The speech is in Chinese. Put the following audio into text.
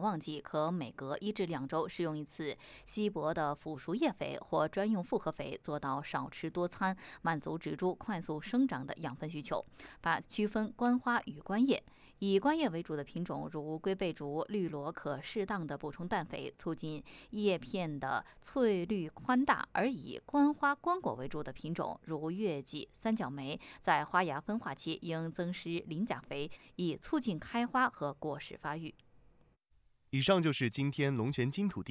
旺季可每隔1至2周施用一次稀薄的腐熟叶肥或专用复合肥，做到少吃多餐，满足植株快速生长的养分需求。把区分观花与观叶，以观叶为主的品种如龟背竹、绿萝可适当的补充氮肥，促进叶片的翠绿宽大；而以观花观果为主的品种如月季、三角梅，在花芽分化期应增施磷钾肥，以促进开花和果实发育。 以上就是今天龙泉金土地